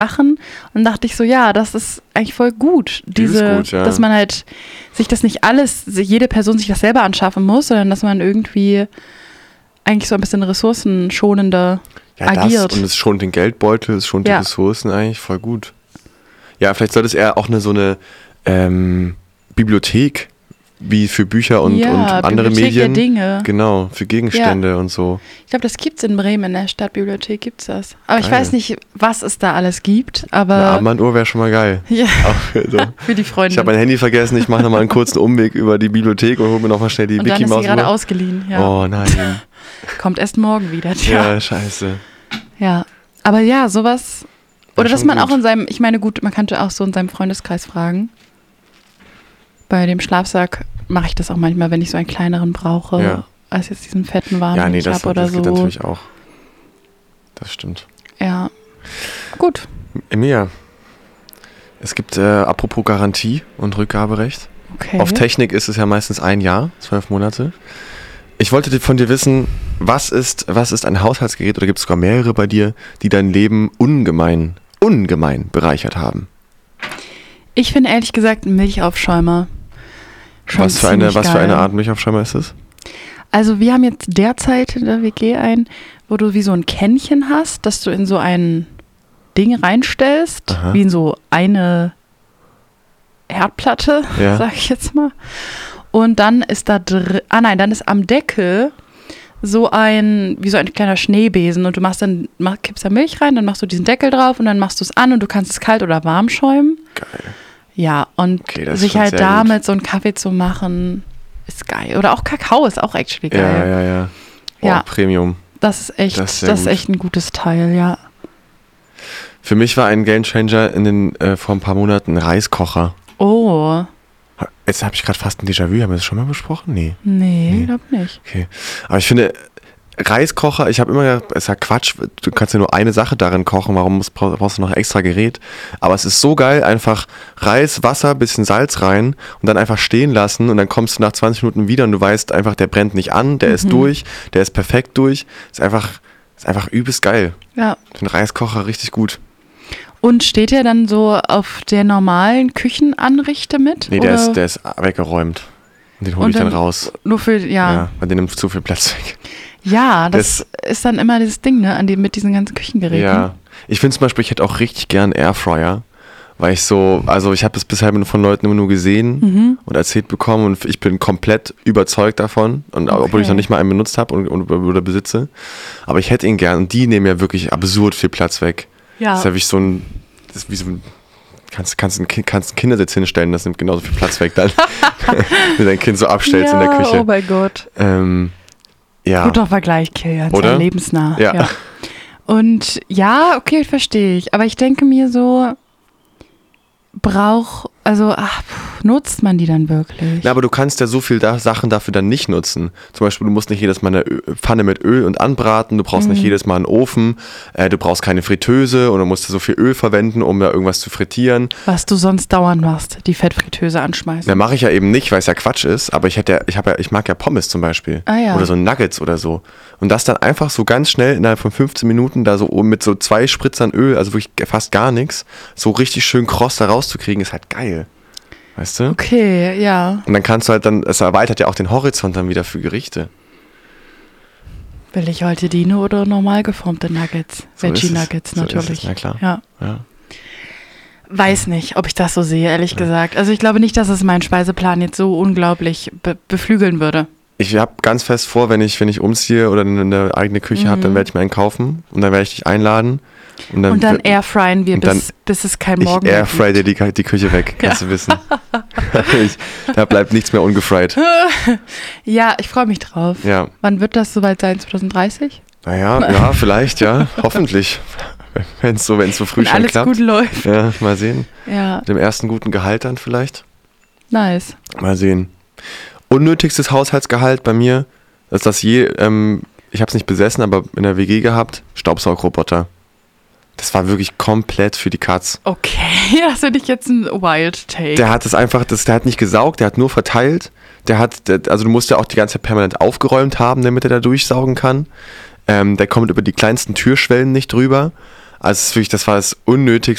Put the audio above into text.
Sachen. Und dachte ich so, ja, das ist eigentlich voll gut. Dass man halt sich das nicht jede Person sich das selber anschaffen muss, sondern dass man irgendwie eigentlich so ein bisschen ressourcenschonender agiert. Und es schont den Geldbeutel, es schont die Ressourcen eigentlich voll gut. Ja, vielleicht sollte es eher auch so eine Bibliothek wie für Bücher und andere Bibliothek Medien. Der Dinge. Genau, für Gegenstände und so. Ich glaube, das gibt's in Bremen, in der Stadtbibliothek gibt's das. Aber ich weiß nicht, was es da alles gibt. Aber eine Armbanduhr wäre schon mal geil. Ja, auch für die Freunde. Ich habe mein Handy vergessen, ich mache nochmal einen kurzen Umweg über die Bibliothek und hole mir nochmal schnell die Mickey Mouse. Und dann ist sie gerade ausgeliehen. Ja. Oh nein. Kommt erst morgen wieder. Ja, scheiße. Ja, aber ja, sowas. Oder dass man auch ich meine, gut, man könnte auch so in seinem Freundeskreis fragen. Bei dem Schlafsack mache ich das auch manchmal, wenn ich so einen kleineren brauche, als jetzt diesen fetten warmen oder so. Ja, das geht natürlich auch. Das stimmt. Ja, gut. Emilia, es gibt, apropos Garantie und Rückgaberecht. Okay. Auf Technik ist es ja meistens 1 Jahr, 12 Monate. Ich wollte von dir wissen, was ist ein Haushaltsgerät oder gibt es sogar mehrere bei dir, die dein Leben ungemein bereichert haben? Ich finde ehrlich gesagt einen Milchaufschäumer. Was für eine Art Milchaufschäumer ist es? Also wir haben jetzt derzeit in der WG einen, wo du wie so ein Kännchen hast, dass du in so ein Ding reinstellst, wie in so eine Herdplatte, sag ich jetzt mal. Und dann ist dann ist am Deckel wie so ein kleiner Schneebesen und du kippst da Milch rein, dann machst du diesen Deckel drauf und dann machst du es an und du kannst es kalt oder warm schäumen. Geil. Ja, und sich halt damit so einen Kaffee zu machen, ist geil. Oder auch Kakao ist auch actually geil. Ja. Premium. Das ist echt ein gutes Teil, ja. Für mich war ein Gamechanger vor ein paar Monaten ein Reiskocher. Oh. Jetzt habe ich gerade fast ein Déjà-vu. Haben wir das schon mal besprochen? Nee, ich glaube nicht. Okay. Aber ich finde, Reiskocher, ich habe immer gedacht, es ist ja Quatsch, du kannst ja nur eine Sache darin kochen, warum brauchst du noch ein extra Gerät? Aber es ist so geil, einfach Reis, Wasser, bisschen Salz rein und dann einfach stehen lassen und dann kommst du nach 20 Minuten wieder und du weißt einfach, der brennt nicht an, der ist durch, der ist perfekt durch. Ist einfach übelst geil. Ja. Ich finde Reiskocher richtig gut. Und steht der dann so auf der normalen Küchenanrichte mit? Nee, der ist weggeräumt. Und den hole ich dann raus. Nur für, weil der nimmt zu viel Platz weg. Ja, das ist dann immer dieses Ding, ne, mit diesen ganzen Küchengeräten. Ja, ich finde zum Beispiel, ich hätte auch richtig gern Airfryer, weil ich ich habe das bisher von Leuten immer nur gesehen und erzählt bekommen und ich bin komplett überzeugt davon, obwohl ich noch nicht mal einen benutzt habe oder besitze. Aber ich hätte ihn gern und die nehmen ja wirklich absurd viel Platz weg. Ja. Das ist ja wie so ein kannst ein Kindersitz hinstellen, das nimmt genauso viel Platz weg dann, wenn du dein Kind so abstellst in der Küche. Oh mein Gott. Ja. Guter Vergleich, Kilian. Sehr lebensnah. Ja. Und okay, verstehe ich. Aber ich denke mir so, nutzt man die dann wirklich? Na, aber du kannst ja so viel Sachen dafür dann nicht nutzen. Zum Beispiel, du musst nicht jedes Mal eine Pfanne mit Öl und anbraten, du brauchst nicht jedes Mal einen Ofen, du brauchst keine Fritteuse und du musst so viel Öl verwenden, um da irgendwas zu frittieren. Was du sonst dauernd machst, die Fettfritteuse anschmeißen. Na, mache ich ja eben nicht, weil es ja Quatsch ist, aber ich mag ja Pommes zum Beispiel. Oder so Nuggets oder so. Und das dann einfach so ganz schnell innerhalb von 15 Minuten da so mit so 2 Spritzern Öl, also wirklich fast gar nichts, so richtig schön kross da rauszukriegen, ist halt geil. Weißt du? Okay, ja. Und dann kannst du halt es erweitert ja auch den Horizont dann wieder für Gerichte. Will ich heute Dino oder normal geformte Nuggets? Veggie-Nuggets natürlich. Na klar. Ja. Weiß nicht, ob ich das so sehe, ehrlich gesagt. Also ich glaube nicht, dass es meinen Speiseplan jetzt so unglaublich beflügeln würde. Ich habe ganz fest vor, wenn ich umziehe oder eine eigene Küche habe, dann werde ich mir einen kaufen und dann werde ich dich einladen. Und dann airfryen wir, bis es kein Morgen mehr gibt. Ich airfry dir die Küche weg, kannst du wissen. Da bleibt nichts mehr ungefried. Ja, ich freue mich drauf. Ja. Wann wird das soweit sein? 2030? Naja, vielleicht, ja. Hoffentlich. Wenn es so früh schon alles klappt. Gut läuft. Ja, mal sehen. Ja. Mit dem ersten guten Gehalt dann vielleicht. Nice. Mal sehen. Unnötigstes Haushaltsgehalt bei mir, ist ich habe es nicht besessen, aber in der WG gehabt, Staubsaugroboter. Das war wirklich komplett für die Katz. Okay, das finde ich jetzt ein Wild Take. Der hat der hat nicht gesaugt, der hat nur verteilt. Also du musst ja auch die ganze Zeit permanent aufgeräumt haben, damit er da durchsaugen kann. Der kommt über die kleinsten Türschwellen nicht drüber. Also es ist wirklich, das war das Unnötigste,